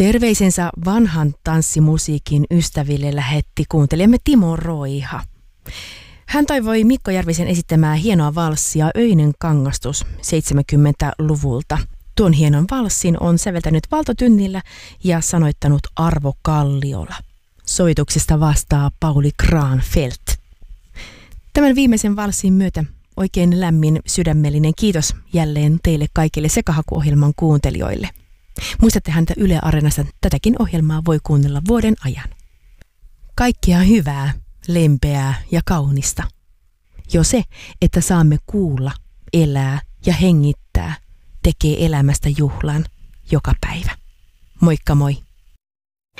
Terveisensä vanhan tanssimusiikin ystäville lähetti kuuntelijamme Timo Roiha. Hän toivoi Mikko Järvisen esittämää hienoa valssia Öinen kangastus 70-luvulta. Tuon hienon valssin on säveltänyt Valto Tynnillä ja sanoittanut Arvo Kalliola. Sovituksesta vastaa Pauli Granfeldt. Tämän viimeisen valssin myötä oikein lämmin sydämellinen kiitos jälleen teille kaikille Sekahaku-ohjelman kuuntelijoille. Muistattehan, että Yle Areenasta tätäkin ohjelmaa voi kuunnella vuoden ajan. Kaikkea hyvää, lempeää ja kaunista. Jo se, että saamme kuulla, elää ja hengittää, tekee elämästä juhlan joka päivä. Moikka moi!